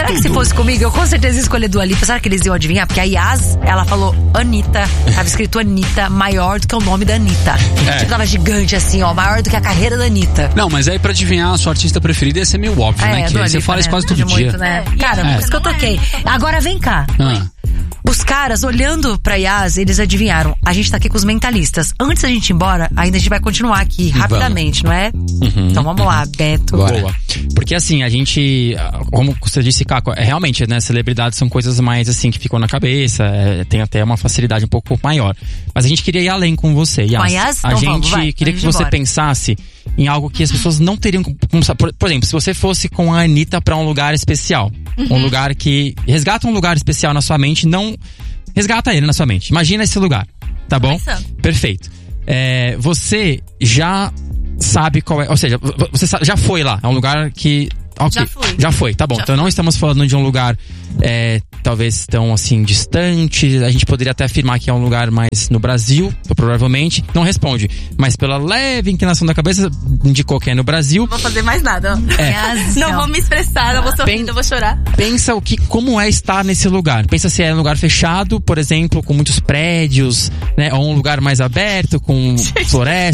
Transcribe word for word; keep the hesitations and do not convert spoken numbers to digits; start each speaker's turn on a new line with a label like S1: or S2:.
S1: Sabe que se fosse comigo, eu com certeza ia escolher Dua Lipa. Sabe que eles iam adivinhar? Porque a Yas, ela falou Anitta. Tava escrito Anitta, maior do que o nome da Anitta.
S2: É.
S1: Tipo, tava gigante assim, ó, maior do que a carreira da Anitta.
S2: Não, mas aí pra adivinhar a sua artista preferida ia ser meio óbvio,
S1: É,
S2: né? Que
S1: Dua
S2: você
S1: Lipa,
S2: fala isso
S1: né?
S2: quase todo
S1: Muito,
S2: dia.
S1: né? Cara,
S2: É.
S1: por isso que eu toquei. Agora vem cá.
S2: Ah.
S1: Os caras, olhando pra Yas, eles adivinharam. A gente tá aqui com os mentalistas. Antes da gente ir embora, ainda a gente vai continuar aqui rapidamente, não é?
S2: Uhum.
S1: Então vamos lá, Beto.
S2: Bora.
S3: Boa. Porque assim, a gente, como você disse, Caco, é, realmente, né, celebridades são coisas mais assim que ficam na cabeça, é, tem até uma facilidade um pouco maior. Mas a gente queria ir além com você, Yas.
S1: Com a Yas?
S3: A
S1: Então
S3: gente
S1: vamos, vai.
S3: queria que
S1: Vamos
S3: você
S1: embora.
S3: pensasse em algo que as pessoas não teriam como, por, por exemplo, se você fosse com a Anitta pra um lugar especial, um lugar que resgata um lugar especial na sua mente, não resgata ele na sua mente. Imagina esse lugar, tá bom?
S4: Pensando.
S3: Perfeito. É, você já sabe qual é, ou seja, você sa- já foi lá, é um lugar que ok,
S4: Já fui.
S3: já foi, tá bom.
S4: Já
S3: então não estamos falando de um lugar é, talvez tão assim distante. A gente poderia até afirmar que é um lugar mais no Brasil, provavelmente. Não responde, mas pela leve inclinação da cabeça indicou que é no Brasil.
S4: Não vou fazer mais nada, ó.
S3: É.
S1: Yas,
S4: Não
S1: ó.
S4: vou me expressar, não vou sorrir,
S3: Pen-
S4: não vou chorar.
S3: Pensa o que, como é estar nesse lugar. Pensa se é um lugar fechado, por exemplo, com muitos prédios, né? Ou um lugar mais aberto, com floresta.